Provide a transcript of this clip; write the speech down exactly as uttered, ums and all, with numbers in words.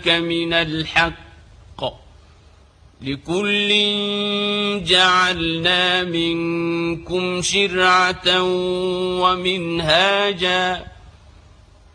ذلك من الحق، لكل جعلنا منكم شرعة ومنهاجا